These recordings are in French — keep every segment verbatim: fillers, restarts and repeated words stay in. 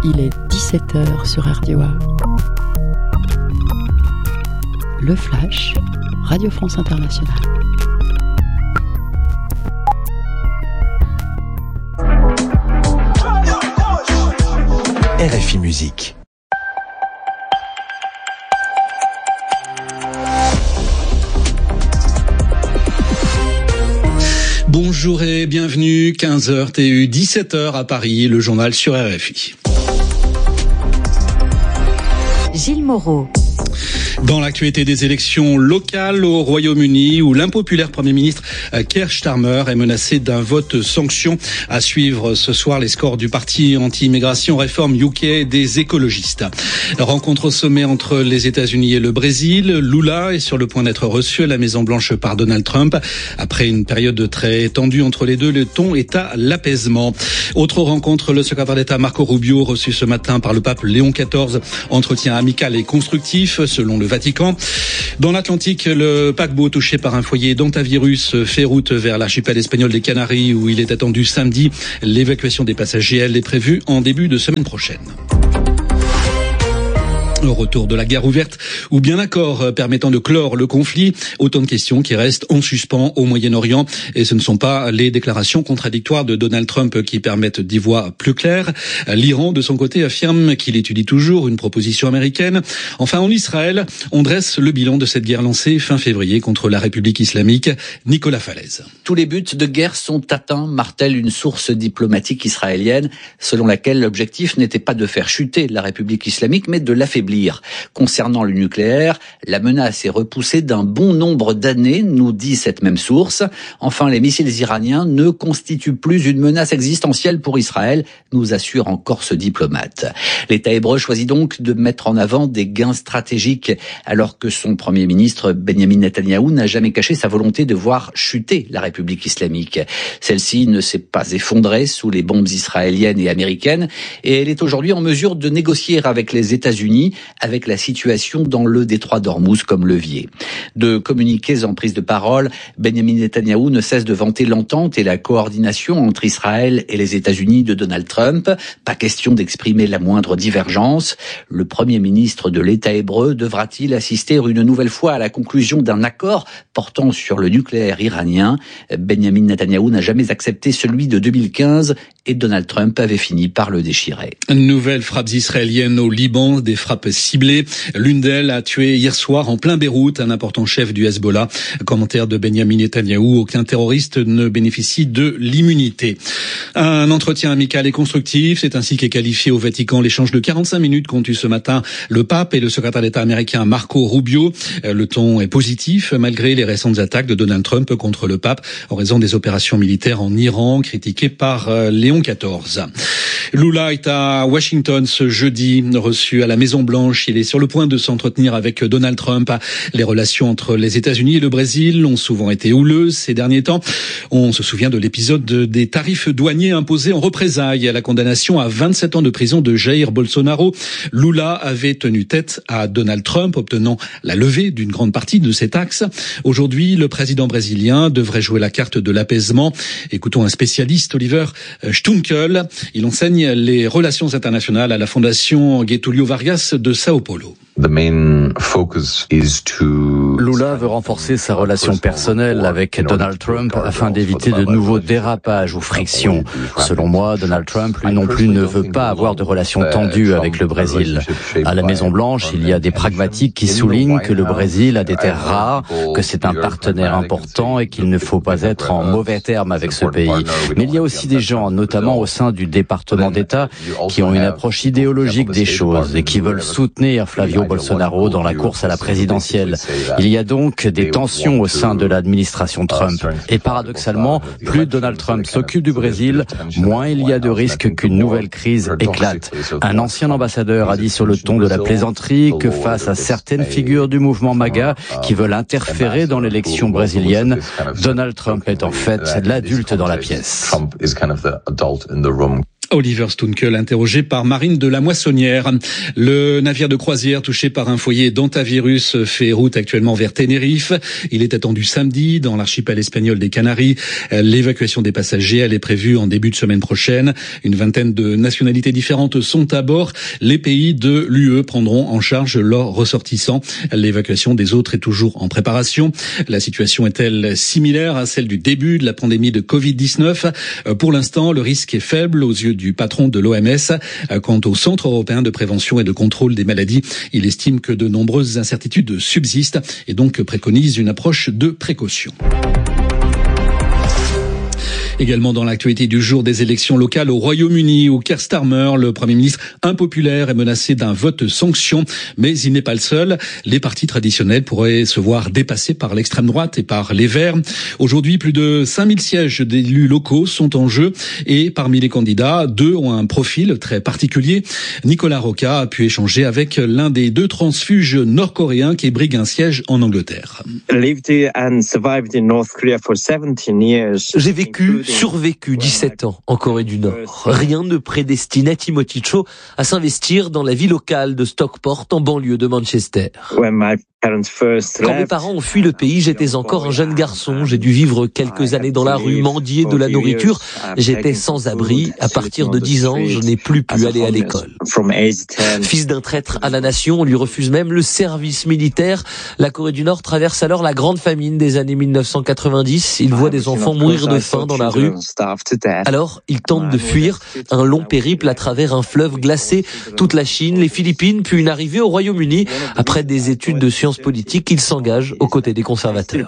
Il est dix-sept heures sur R D O A. Le Flash, Radio France Internationale. R F I Musique. Bonjour et bienvenue, quinze heures T U, dix-sept heures à Paris, le journal sur R F I. Gilles Moreau. Dans l'actualité des élections locales au Royaume-Uni, où l'impopulaire Premier ministre Keir Starmer est menacé d'un vote sanction. À suivre ce soir les scores du parti anti-immigration Reform U K des écologistes. Rencontre au sommet entre les États-Unis et le Brésil. Lula est sur le point d'être reçu à la Maison-Blanche par Donald Trump. Après une période très tendue entre les deux, le ton est à l'apaisement. Autre rencontre, le secrétaire d'État Marco Rubio, reçu ce matin par le pape Léon quatorze. Entretien amical et constructif, selon le Vatican. Dans l'Atlantique, le paquebot touché par un foyer d'hantavirus fait route vers l'archipel espagnol des Canaries, où il est attendu samedi. L'évacuation des passagers, elle, est prévue en début de semaine prochaine. Au retour de la guerre ouverte ou bien accord permettant de clore le conflit, autant de questions qui restent en suspens au Moyen-Orient, et ce ne sont pas les déclarations contradictoires de Donald Trump qui permettent d'y voir plus clair. L'Iran, de son côté, affirme qu'il étudie toujours une proposition américaine. Enfin, en Israël, on dresse le bilan de cette guerre lancée fin février contre la République islamique. Nicolas Falaise. Tous les buts de guerre sont atteints, martèle une source diplomatique israélienne, selon laquelle l'objectif n'était pas de faire chuter la République islamique, mais de l'affaiblir. Concernant le nucléaire, la menace est repoussée d'un bon nombre d'années, nous dit cette même source. Enfin, les missiles iraniens ne constituent plus une menace existentielle pour Israël, nous assure encore ce diplomate. L'État hébreu choisit donc de mettre en avant des gains stratégiques, alors que son Premier ministre Benjamin Netanyahou n'a jamais caché sa volonté de voir chuter la République islamique. Celle-ci ne s'est pas effondrée sous les bombes israéliennes et américaines, et elle est aujourd'hui en mesure de négocier avec les États-Unis, avec la situation dans le détroit d'Ormuz comme levier. De communiqués en prise de parole, Benjamin Netanyahou ne cesse de vanter l'entente et la coordination entre Israël et les États-Unis de Donald Trump. Pas question d'exprimer la moindre divergence. Le Premier ministre de l'État hébreu devra-t-il assister une nouvelle fois à la conclusion d'un accord portant sur le nucléaire iranien? Benjamin Netanyahou n'a jamais accepté celui de deux mille quinze et Donald Trump avait fini par le déchirer. Nouvelles frappes israéliennes au Liban, des frappes ciblées. L'une d'elles a tué hier soir en plein Beyrouth un important chef du Hezbollah. Commentaire de Benjamin Netanyahou, aucun terroriste ne bénéficie de l'immunité. Un entretien amical et constructif, c'est ainsi qu'est qualifié au Vatican l'échange de quarante-cinq minutes qu'ont eu ce matin le pape et le secrétaire d'État américain Marco Rubio. Le ton est positif malgré les récentes attaques de Donald Trump contre le pape en raison des opérations militaires en Iran critiquées par Léon quatorze. Lula est à Washington ce jeudi, reçu à la Maison-Blanche. Il est sur le point de s'entretenir avec Donald Trump. Les relations entre les États-Unis et le Brésil ont souvent été houleuses ces derniers temps. On se souvient de l'épisode des tarifs douaniers imposés en représailles à la condamnation à vingt-sept ans de prison de Jair Bolsonaro. Lula avait tenu tête à Donald Trump, obtenant la levée d'une grande partie de ces taxes. Aujourd'hui, le président brésilien devrait jouer la carte de l'apaisement. Écoutons un spécialiste, Oliver Stunkel. Il enseigne les relations internationales à la Fondation Getúlio Vargas de Sao Paulo. Lula veut renforcer sa relation personnelle avec Donald Trump afin d'éviter de nouveaux dérapages ou frictions. Selon moi, Donald Trump, lui non plus, ne veut pas avoir de relations tendues avec le Brésil. À la Maison-Blanche, il y a des pragmatiques qui soulignent que le Brésil a des terres rares, que c'est un partenaire important et qu'il ne faut pas être en mauvais termes avec ce pays. Mais il y a aussi des gens, notamment au sein du département d'État, qui ont une approche idéologique des choses et qui veulent soutenir Flavio Bolsonaro dans la course à la présidentielle. Il y a donc des tensions au sein de l'administration Trump. Et paradoxalement, plus Donald Trump s'occupe du Brésil, moins il y a de risques qu'une nouvelle crise éclate. Un ancien ambassadeur a dit sur le ton de la plaisanterie que face à certaines figures du mouvement MAGA qui veulent interférer dans l'élection brésilienne, Donald Trump est en fait l'adulte dans la pièce. Oliver Stunkel, interrogé par Marine de la Moissonnière. Le navire de croisière touché par un foyer d'hantavirus fait route actuellement vers Tenerife. Il est attendu samedi dans l'archipel espagnol des Canaries. L'évacuation des passagers, elle est prévue en début de semaine prochaine. Une vingtaine de nationalités différentes sont à bord. Les pays de l'U E prendront en charge leurs ressortissants. L'évacuation des autres est toujours en préparation. La situation est-elle similaire à celle du début de la pandémie de covid dix-neuf ? Pour l'instant, le risque est faible aux yeux du patron de l'O M S. Quant au Centre européen de prévention et de contrôle des maladies, il estime que de nombreuses incertitudes subsistent et donc préconise une approche de précaution. Également dans l'actualité du jour, des élections locales au Royaume-Uni, où Keir Starmer, le Premier ministre impopulaire, est menacé d'un vote sanction. Mais il n'est pas le seul. Les partis traditionnels pourraient se voir dépassés par l'extrême droite et par les Verts. Aujourd'hui, plus de cinq mille sièges d'élus locaux sont en jeu. Et parmi les candidats, deux ont un profil très particulier. Nicolas Rocca a pu échanger avec l'un des deux transfuges nord-coréens qui brigue un siège en Angleterre. J'ai vécu survécu dix-sept ans en Corée du Nord. Rien ne prédestinait Timothy Cho à s'investir dans la vie locale de Stockport en banlieue de Manchester. Quand mes parents ont fui le pays, j'étais encore un jeune garçon. J'ai dû vivre quelques années dans la rue, mendier de la nourriture. J'étais sans abri. À partir de dix ans, je n'ai plus pu aller à l'école. Fils d'un traître à la nation, on lui refuse même le service militaire. La Corée du Nord traverse alors la grande famine des années mille neuf cent quatre-vingt-dix. Il voit des enfants mourir de faim dans la rue. Alors, il tente de fuir. Un long périple à travers un fleuve glacé, toute la Chine, les Philippines, puis une arrivée au Royaume-Uni. Après des études de sciences politique, il s'engage aux côtés des conservateurs.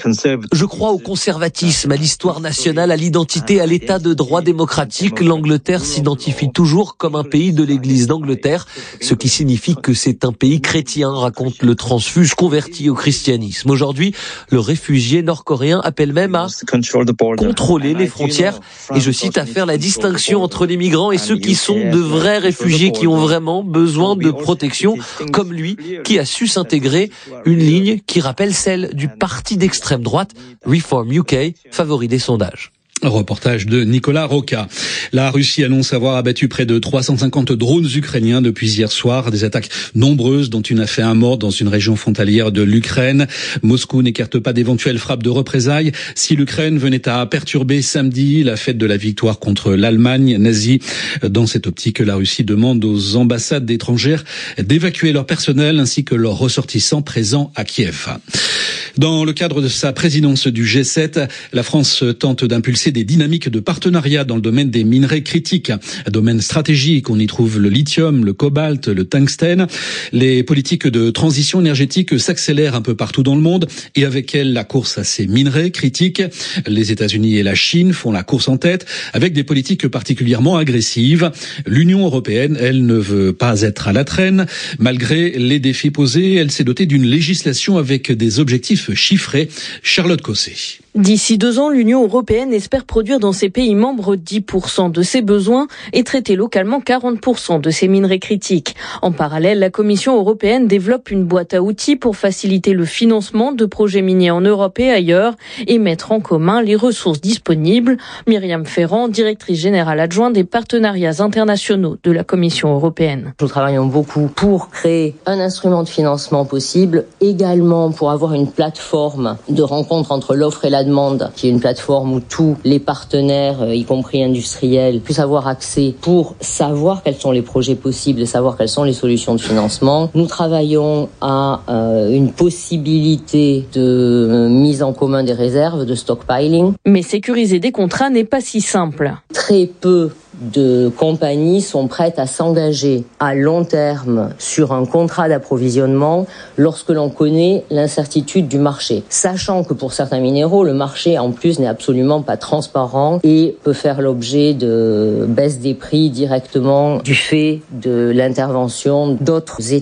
Je crois au conservatisme, à l'histoire nationale, à l'identité, à l'état de droit démocratique. L'Angleterre s'identifie toujours comme un pays de l'Église d'Angleterre, ce qui signifie que c'est un pays chrétien, raconte le transfuge converti au christianisme. Aujourd'hui, le réfugié nord-coréen appelle même à contrôler les frontières et, je cite, à faire la distinction entre les migrants et ceux qui sont de vrais réfugiés qui ont vraiment besoin de protection, comme lui, qui a su s'intégrer. Une ligne qui rappelle celle du parti d'extrême droite Reform U K, favori des sondages. Reportage de Nicolas Rocca. La Russie annonce avoir abattu près de trois cent cinquante drones ukrainiens depuis hier soir. Des attaques nombreuses, dont une a fait un mort dans une région frontalière de l'Ukraine. Moscou n'écarte pas d'éventuelles frappes de représailles si l'Ukraine venait à perturber samedi la fête de la victoire contre l'Allemagne nazie. Dans cette optique, la Russie demande aux ambassades étrangères d'évacuer leur personnel ainsi que leurs ressortissants présents à Kiev. Dans le cadre de sa présidence du G sept, la France tente d'impulser des dynamiques de partenariat dans le domaine des minerais critiques, un domaine stratégique. On y trouve le lithium, le cobalt, le tungstène. Les politiques de transition énergétique s'accélèrent un peu partout dans le monde et avec elles la course à ces minerais critiques. Les États-Unis et la Chine font la course en tête avec des politiques particulièrement agressives. L'Union européenne, elle, ne veut pas être à la traîne. Malgré les défis posés, elle s'est dotée d'une législation avec des objectifs chiffrés. Charlotte Cosset. D'ici deux ans, l'Union européenne espère produire dans ses pays membres dix pour cent de ses besoins et traiter localement quarante pour cent de ses minerais critiques. En parallèle, la Commission européenne développe une boîte à outils pour faciliter le financement de projets miniers en Europe et ailleurs et mettre en commun les ressources disponibles. Myriam Ferrand, directrice générale adjointe des partenariats internationaux de la Commission européenne. Nous travaillons beaucoup pour créer un instrument de financement possible, également pour avoir une plateforme de rencontre entre l'offre et la demande, qui est une plateforme où tous les partenaires, y compris industriels, puissent avoir accès pour savoir quels sont les projets possibles et savoir quelles sont les solutions de financement. Nous travaillons à euh, une possibilité de euh, mise en commun des réserves, de stockpiling. Mais sécuriser des contrats n'est pas si simple. Très peu de compagnies sont prêtes à s'engager à long terme sur un contrat d'approvisionnement lorsque l'on connaît l'incertitude du marché. Sachant que pour certains minéraux, le marché en plus n'est absolument pas transparent et peut faire l'objet de baisse des prix directement du fait de l'intervention d'autres États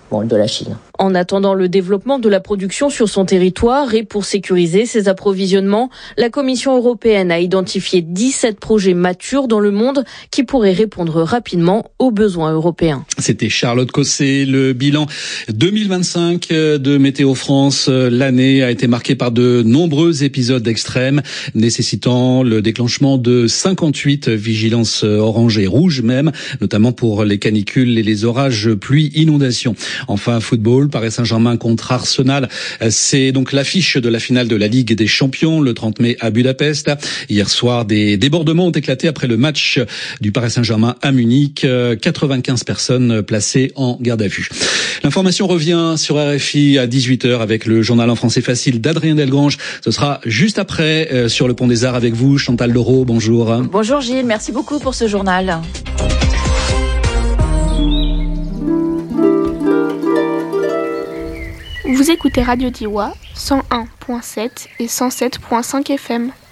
bon, de la Chine. En attendant le développement de la production sur son territoire et pour sécuriser ses approvisionnements, la Commission européenne a identifié dix-sept projets matures dans le monde qui pourraient répondre rapidement aux besoins européens. C'était Charlotte Cosset. Le bilan deux mille vingt-cinq de Météo France, l'année a été marquée par de nombreux épisodes extrêmes nécessitant le déclenchement de cinquante-huit vigilances orange et rouge même, notamment pour les canicules et les orages, pluies, inondations. Enfin, football, Paris Saint-Germain contre Arsenal. C'est donc l'affiche de la finale de la Ligue des Champions le trente mai à Budapest. Hier soir, des débordements ont éclaté après le match du Paris Saint-Germain à Munich. quatre-vingt-quinze personnes placées en garde à vue. L'information revient sur R F I à dix-huit heures avec le journal en français facile d'Adrien Delgrange. Ce sera juste après euh, sur le Pont des Arts avec vous, Chantal Leroux. Bonjour. Bonjour Gilles, merci beaucoup pour ce journal. Vous écoutez Radio Diois, cent un virgule sept et cent sept virgule cinq F M.